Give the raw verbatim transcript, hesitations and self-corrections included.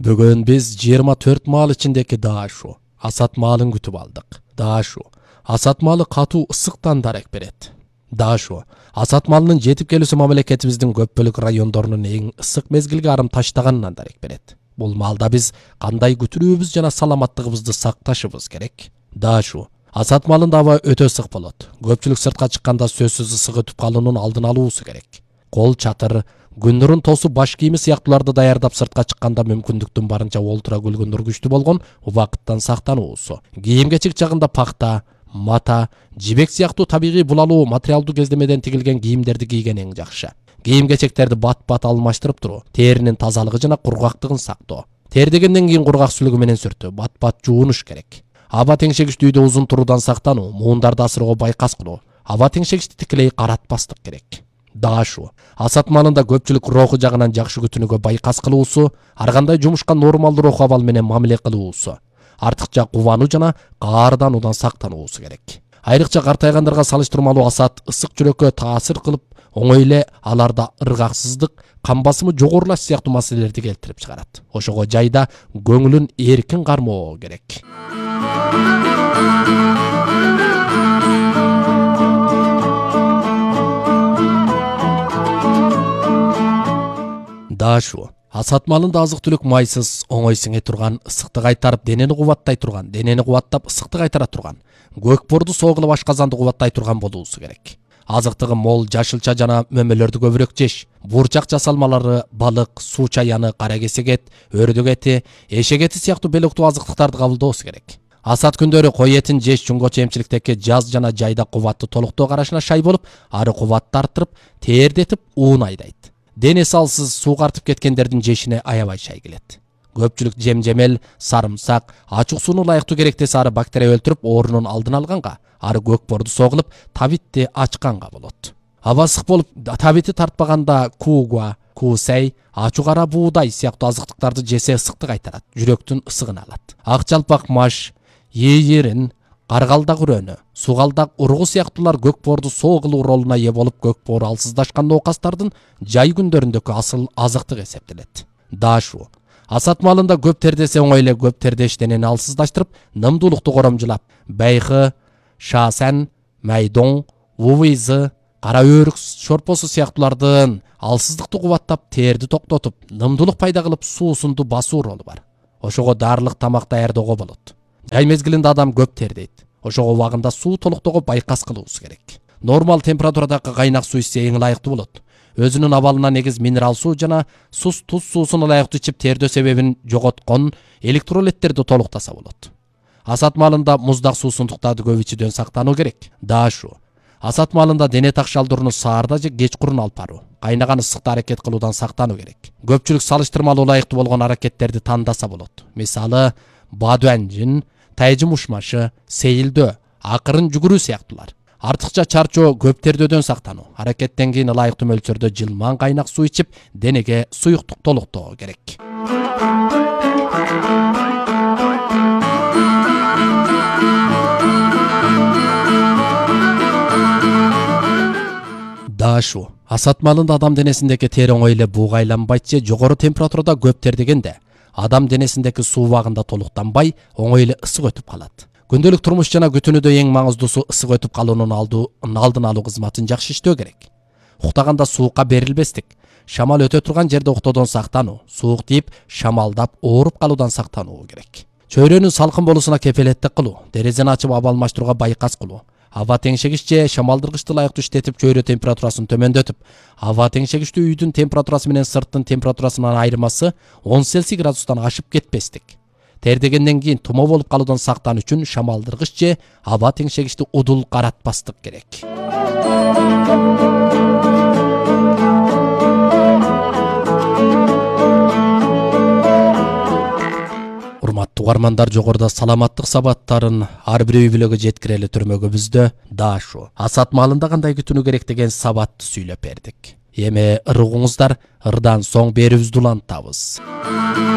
Бүгін біз жыйырма төрт мал içindeki Daşu, Asat malын күтіп алдық. Daşu, Asat malı қату ысықтан дарек берет. Daşu, Asat malının жетіп келісі мамлекетіміздің көп бөлік райондорунун ең ысық мезгилге арым таштағанынан дарек берет. Бұл малда біз қандай күтүрүүбүз жана саламаттығыбызды сакташыбыз керек. Daşu, Asat малында аба өтө ысык болот. Көпчүлүк сыртка чыкканда сөзсүз ысык өтүп калуунун алдын алуусу керек. Кол чатыр, күндүрүн тосу баш кийими сыяктууларды даярдап сыртка чыкканда мүмкүндүктүн барынча олтура күлгүндүр күчтүү болгон убакыттан сактануусу. Кийим-кечек жагында пахта, мата, жибек сыяктуу табигый булалуу материалдуу кездемеден тигилген кийимдерди кийген эң жакшы. Кийим-кечектерди бат-бат алмаштырып туруу, теринин тазалыгы жана кургактыгын сактоо. Тер дегенден кийин кургак сүлүгү менен сүртүү, бат-бат жуунуш керек. Аба теңшегичти үйдө узун туруудан сактануу, муундарды асырууга байкас кылуу. Аба теңшегичти тикелей каратпастык керек. Daşu, Asat малында көпчүлүк руху жагынан жакшы күтүнүүгө байкас кылуусу, ар кандай жумушка нормалдуу руху абал менен мамиле кылуусу, артыкча кубануу жана каардануудан сактануусу керек. Айрыкча картайгандарга салыштырмалуу Asat ысык жүрөккө таасир кылып, оңой эле аларда ыргаксыздык, кан басымы жогорулаш сыяктуу маселелерди келтирип чыгарат. Ошого жайда көңүлүн эркин кармоо керек. Daşu, Asat малында азык-түлүк майсыз, оңой сиңе турган, ысыкты кайтарып денени кубаттай турган, денени кубаттап ысыкты кайтара турган, көкборду согулуп ашказанды кубаттай турган болуусу керек. Азыктыгы мол, жашылча жана мөмөлөрдү көбүрөөк жеш, бурчак жасалмалары, балык, суу чаяны, кара кесек эт, өрдөк эти, эшек эти сыяктуу белоктуу азыктыктарды кабылдоосу керек. Асат күндөрү кой этин жеш чуңгочу эмчиликтеги жаз жана жайда кубатты толуктоо карашына шай болуп, ары кубатты арттырып, тердетип уун айдайт. Дене салсыз сууга артып кеткендердин жешине аябай шай келет. Көпчүлүк жем-жемел, сарымсак, ачык сууну ылайыктуу керектесе ары бактерия өлтүрүп, оорунун алдын алганга, ары көкборду согулуп, табитти ачканга болот. Аба ысык болуп, табити тартпаганда кууга, куусай, ачуу кара буудай сыяктуу азыктыктарды жесе ысыкты кайтарат, жүрөктүн ысыгын алат. Ак жалпак маш, ийирин, каргалдак үрөнү, сугалдак ургу сыяктуулар көкборду согулуу ролуна ээ болуп, көкбору алсыздашкан оокастардын жай күндөрүндөгү асыл азыктык эсептелет. Daşu, Asat малында көп тердесе оңой эле көп тердеш денени алсыздаштырып, нымдуулукту коромжулап, байкы, шаасан, майдоң, увизы, кара өрүк шорпосу сыяктуулардын алсыздыкты кубаттап, терди токтотуп, нымдуулук пайда кылып, суусунду басуу ролу бар. Ошого дарылык тамак даярдоого болот. Жай мезгилинде адам көп тердейт. Ошого убагында суу толуктоого байкас кылуусу керек. Нормал температурадагы кайнак суу ичсе эң ылайыктуу болот. Өзүнүн абалына негиз минерал суу жана суз туз суусун ылайыктуу ичип, тердөө себебин жоготкон электролиттерди толуктаса болот. Asat малында муздак суусундуктарды көп ичүүдөн сактануу керек. Daşu, Asat малында дене такшалдырууну саарда же кечкурун алып баруу, кайнаган ысыкта аракет кылуудан сактануу керек. Көпчүлүк салыштырмалуу ылайыктуу болгон аракеттерди тандаса болот. Мисалы, бадуанжин, тайжы мушмашы, сейилдөө, акырын жүгүрүү сыяктуулар. Артыкча чарчоо, көп тердөөдөн сактануу, аракеттен кийин ылайыктуу мөлчөрдө жылмаң кайнак суу ичип, денеге суюктук толуктоо керек. Daşu, Asat малында адам денесиндеги тер оңой эле бууга айланбайт же жогору температурада көп тердегенде, адам денесиндеги суу убагында толуктанбай, оңой эле ысык өтүп калат. Күндөлүк турмуш жана күтүнүүдө эң маңыздуусу ысык өтүп калуунун алдын алуу кызматын жакшы иштөө керек. Уктаганда суукка берилбестик, шамал өтө турган жерде уктоодон сактануу, суук тийип, шамалдап, ооруп калуудан сактануу керек. Чөйрөнүн салкын болуусуна кепелеттик кылуу, терезени ачып аба алмаштырууга байкас кылуу. Аба теңшегич же шамалдыргычты ылайыктуу иштетип, чөйрө температурасын төмөндөтүп, аба теңшегичти үйдүн температурасы менен сырттын температурасынын айырмасы он Цельсий градустан ашып кетпестик. Тердегенден кийин тумо болуп калуудан сактан үчүн шамалдыргыч же аба теңшегичти удул каратпастык керек. Урматтуу угармандар, жогоруда саламаттык сабаттарын ар бир үй бүлөгө жеткирели түрмөгүбүздө Daşu, Asat малында кандай күтүнүү керек деген сабатты сүйлөп бердик. Эми ырыгыңыздар, ырдан соң берүүбүздү улантабыз.